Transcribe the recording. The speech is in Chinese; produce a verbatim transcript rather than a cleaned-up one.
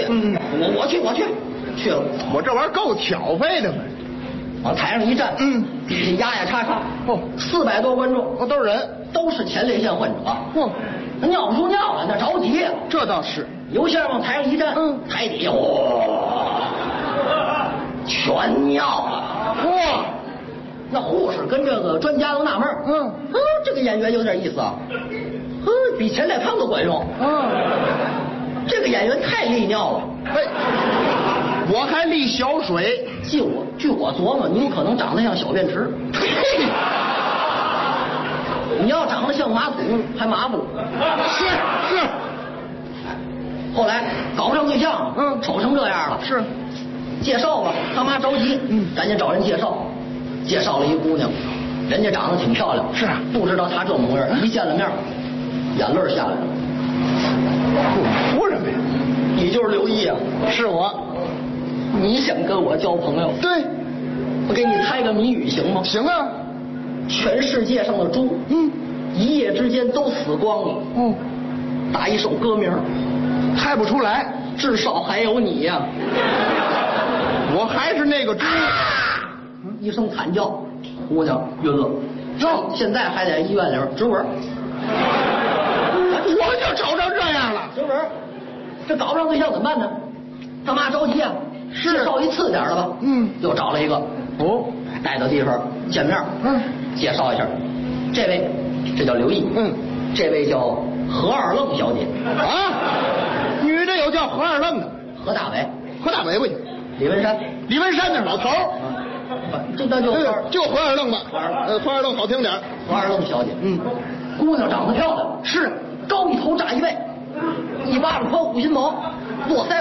嗯， 我我去我去，去了。 我这玩意儿够挑费的嘛。 往台上一站， 嗯， 压压叉叉， 哦， 四百多观众， 哦，都是人， 都是前列腺患者。 哦， 那尿不出尿了，那着急呀。 这倒是。 刘先生往台上一站， 嗯， 台底下哇，全尿了。 哇， 那护士跟这个专家都纳闷， 嗯， 啊，这个演员有点意思啊，嗯，比前列汤都管用。 嗯， 这个演员太利尿了。 哎，我还利小水。 据我据我琢磨，你有可能长得像小便池。你要长得像马桶，还麻不？ 是是。 后来搞不上对象， 嗯， 丑成这样了， 是。 介绍吧，他妈着急， 嗯， 赶紧找人介绍。介绍了一姑娘，人家长得挺漂亮， 是啊， 不知道她这模样，一见了面，眼泪下来了。 我服什么呀？ 你就是刘毅啊？ 是我。 你想跟我交朋友？ 对。 我给你猜个谜语行吗？ 行啊。 全世界上的猪， 嗯， 一夜之间都死光了。 哦。 打一首歌名， 猜不出来。 至少还有你呀、啊。 我还是那个猪。 啊！一声惨叫，姑娘晕了。 哟， 现在还在医院里植纹。 我就找着这样了。 植纹，这搞不上对象怎么办呢？他妈着急啊，介绍一次点的吧。 嗯， 又找了一个。哦，带到地方见面。 嗯， 介绍一下，这位这叫刘毅。 嗯， 这位叫何二愣小姐。 啊，女的有叫何二愣的。 何大伟。 何大伟不行。 李文山。 李文山那老头儿。 这那就何就何二愣吧。呃，何二愣好听点。 何二愣小姐。嗯，姑娘长得漂亮，是高一头，炸一背，一巴掌宽虎心毛，络腮